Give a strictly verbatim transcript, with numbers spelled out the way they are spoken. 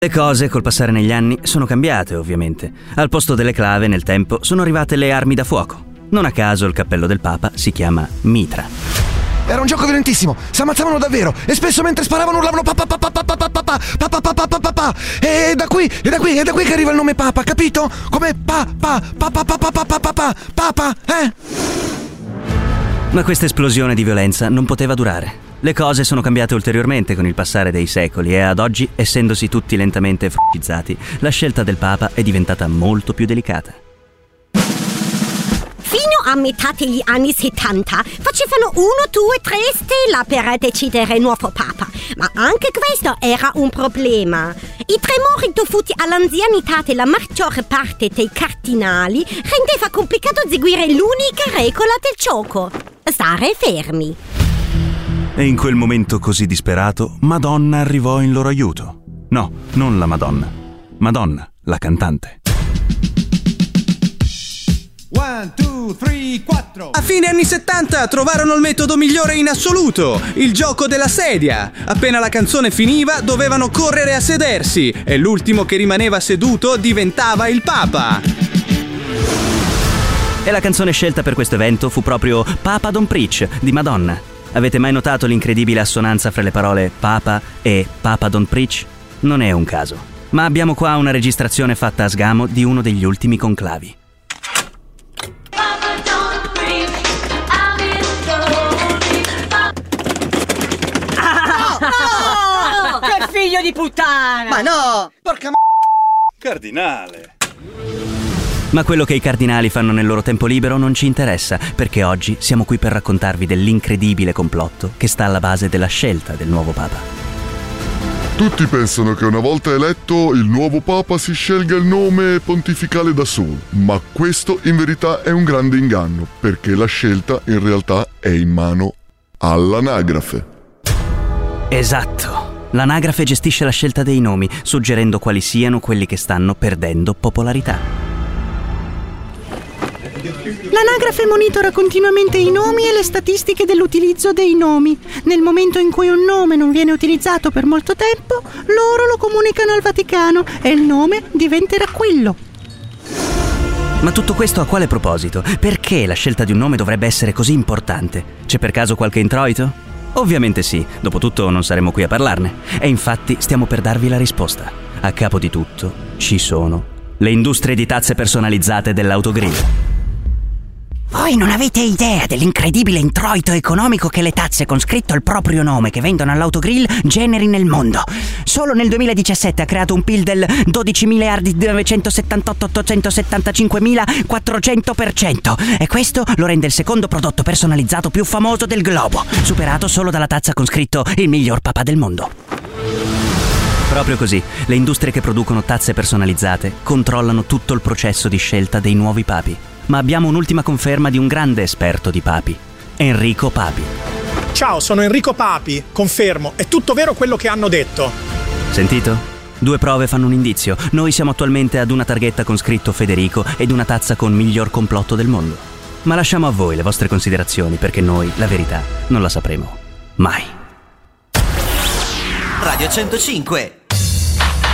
Le cose col passare negli anni sono cambiate, ovviamente. Al posto delle clave, nel tempo, sono arrivate le armi da fuoco. Non a caso il cappello del Papa si chiama mitra. Era un gioco violentissimo, si ammazzavano davvero e spesso mentre sparavano urlavano papà papà papà papà papà papà papà papà papà. E da qui, e da qui, è da qui che arriva il nome Papa, capito? Come pa pa pa pa pa pa pa pa pa papa, eh? Ma questa esplosione di violenza non poteva durare. Le cose sono cambiate ulteriormente con il passare dei secoli e ad oggi, essendosi tutti lentamente fascizzati, la scelta del Papa è diventata molto più delicata. Fino a metà degli anni settanta facevano uno, due, tre stelle per decidere il nuovo Papa, ma anche questo era un problema. I tremori dovuti all'anzianità della maggiore parte dei cardinali rendeva complicato eseguire l'unica regola del gioco: stare fermi. E in quel momento così disperato, Madonna arrivò in loro aiuto. No, non la Madonna. Madonna, la cantante. One, two, three, quattro. A fine anni settanta trovarono il metodo migliore in assoluto, il gioco della sedia. Appena la canzone finiva, dovevano correre a sedersi e l'ultimo che rimaneva seduto diventava il Papa. E la canzone scelta per questo evento fu proprio Papa Don't Preach di Madonna. Avete mai notato l'incredibile assonanza fra le parole Papa e Papa Don't Preach? Non è un caso, ma abbiamo qua una registrazione fatta a sgamo di uno degli ultimi conclavi. No! Che figlio di puttana! Ma no! Porca m***a! Cardinale! Ma quello che i cardinali fanno nel loro tempo libero non ci interessa, perché oggi siamo qui per raccontarvi dell'incredibile complotto che sta alla base della scelta del nuovo Papa. Tutti pensano che una volta eletto il nuovo Papa si scelga il nome pontificale da solo, ma questo in verità è un grande inganno, perché la scelta in realtà è in mano all'anagrafe. Esatto. L'anagrafe gestisce la scelta dei nomi, suggerendo quali siano quelli che stanno perdendo popolarità. L'anagrafe monitora continuamente i nomi e le statistiche dell'utilizzo dei nomi. Nel momento in cui un nome non viene utilizzato per molto tempo, loro lo comunicano al Vaticano e il nome diventerà quello. Ma tutto questo a quale proposito? Perché la scelta di un nome dovrebbe essere così importante? C'è per caso qualche introito? Ovviamente sì, dopotutto non saremo qui a parlarne. E infatti stiamo per darvi la risposta. A capo di tutto ci sono le industrie di tazze personalizzate dell'autogrill. Voi non avete idea dell'incredibile introito economico che le tazze con scritto il proprio nome che vendono all'autogrill generi nel mondo. Solo nel duemiladiciassette ha creato un P I L del dodici miliardi novecentosettantotto ottocentosettantacinquemilaquattrocento per cento e questo lo rende il secondo prodotto personalizzato più famoso del globo, superato solo dalla tazza con scritto il miglior papà del mondo. Proprio così, le industrie che producono tazze personalizzate controllano tutto il processo di scelta dei nuovi papi. Ma abbiamo un'ultima conferma di un grande esperto di papi, Enrico Papi. Ciao, sono Enrico Papi, confermo, è tutto vero quello che hanno detto. Sentito? Due prove fanno un indizio. Noi siamo attualmente ad una targhetta con scritto Federico ed una tazza con miglior complotto del mondo. Ma lasciamo a voi le vostre considerazioni, perché noi, la verità, non la sapremo mai. Radio centocinque